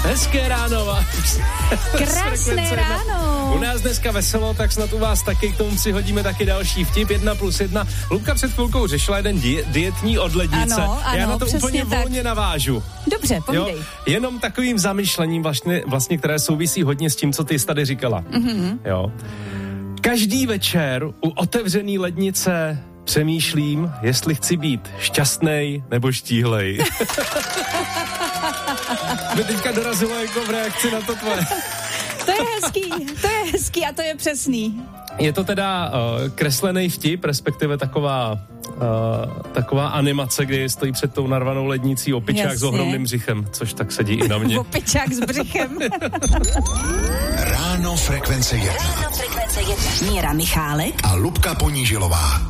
Hezké ráno. Krásné ráno. U nás dneska veselo, tak snad u vás taky, k tomu si hodíme taky další vtip, 1+1. Lubka před chvilkou řešila jeden dietní od lednice. Ano, já na to úplně tak. volně navážu. Dobře, povídej. Jo? Jenom takovým zamyšlením vlastně, které souvisí hodně s tím, co ty jsi tady říkala. Mm-hmm. Jo. Každý večer u otevřený lednice přemýšlím, jestli chci být šťastnej nebo štíhlej. Mě teďka dorazilo jako v reakci na to tvoje. To je hezký a to je přesný. Je to teda kreslený vtip, respektive taková animace, kdy stojí před tou narvanou lednicí opičák s ohromným břichem, což tak sedí i na mě. Opičák s břichem. Ráno Frekvence 1. Míra Michálek a Lubka Ponížilová.